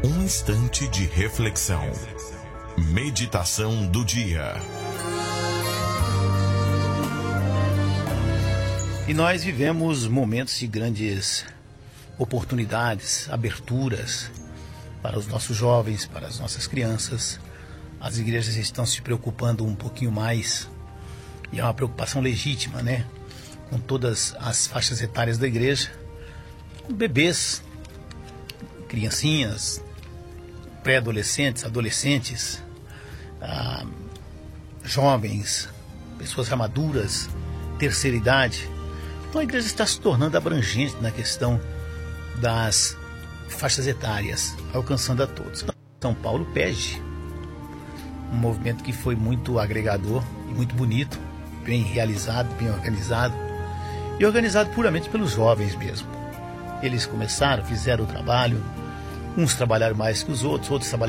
Um instante de reflexão. Meditação do dia. E nós vivemos momentos de grandes oportunidades, aberturas para os nossos jovens, para as nossas crianças. As igrejas estão se preocupando um pouquinho mais, e é uma preocupação legítima, né? Com todas as faixas etárias da igreja, com bebês, criancinhas, pré-adolescentes, adolescentes, jovens, pessoas já maduras, terceira idade. Então a igreja está se tornando abrangente na questão das faixas etárias, alcançando a todos. São Paulo pede um movimento que foi muito agregador e muito bonito, bem realizado, bem organizado, e organizado puramente pelos jovens mesmo. Eles começaram, fizeram o trabalho, uns trabalharam mais que os outros trabalharam